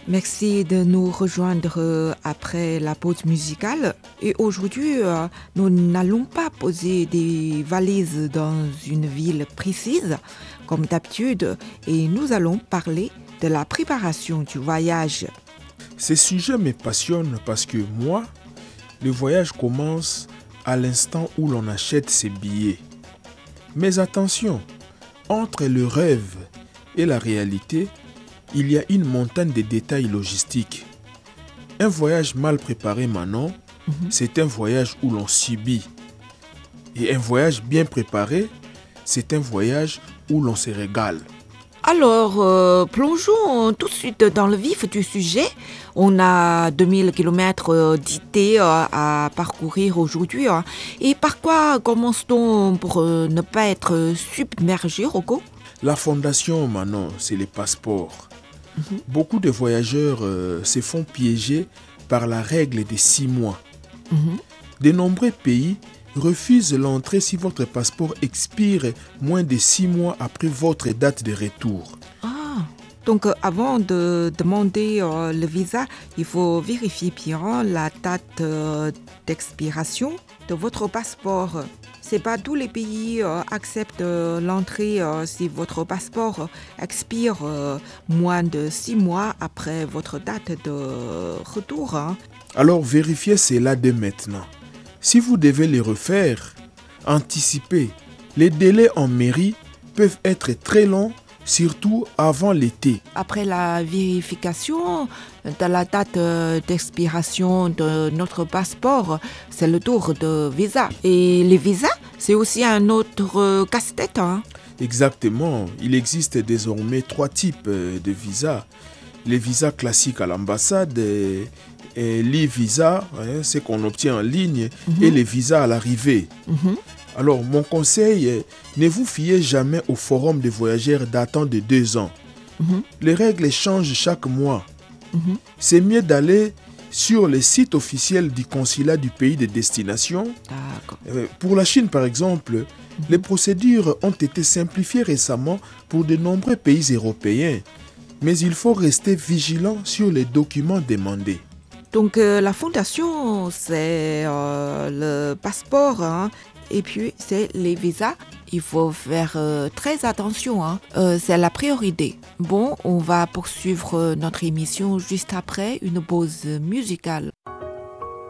Merci de nous rejoindre après la pause musicale. Et aujourd'hui, nous n'allons pas poser des valises dans une ville précise, comme d'habitude, et nous allons parler de la préparation du voyage. Ces sujets me passionnent parce que moi, le voyage commence à l'instant où l'on achète ses billets. Mais attention, entre le rêve et la réalité, il y a une montagne de détails logistiques. Un voyage mal préparé, Manon, c'est un voyage où l'on subit. Et un voyage bien préparé, c'est un voyage où l'on se régale. Alors, plongeons tout de suite dans le vif du sujet. On a 2000 km d'idées à parcourir aujourd'hui. Et par quoi commence-t-on pour ne pas être submergé, Rocco? La fondation, Manon, c'est les passeports. Beaucoup de voyageurs se font piéger par la règle des 6 mois. De nombreux pays refusent l'entrée si votre passeport expire moins de 6 mois après votre date de retour. Donc, avant de demander le visa, il faut vérifier bien la date d'expiration de votre passeport. C'est pas tous les pays acceptent l'entrée si votre passeport expire moins de 6 mois après votre date de retour. Alors vérifiez cela dès maintenant. Si vous devez les refaire, anticipez. Les délais en mairie peuvent être très longs, surtout avant l'été. Après la vérification de la date d'expiration de notre passeport, c'est le tour de visa. Et les visas, c'est aussi un autre casse-tête. Exactement. Il existe désormais 3 types de visas. Les visas classiques à l'ambassade, et l'e-visa, ce qu'on obtient en ligne, et les visas à l'arrivée. Alors, mon conseil, ne vous fiez jamais au forum de voyageurs datant de 2 ans. Les règles changent chaque mois. C'est mieux d'aller sur le site officiel du consulat du pays de destination. D'accord. Pour la Chine, par exemple, les procédures ont été simplifiées récemment pour de nombreux pays européens. Mais il faut rester vigilant sur les documents demandés. Donc, la fondation, c'est le passeport, et puis c'est les visas. Il faut faire très attention, c'est la priorité. Bon, on va poursuivre notre émission juste après une pause musicale.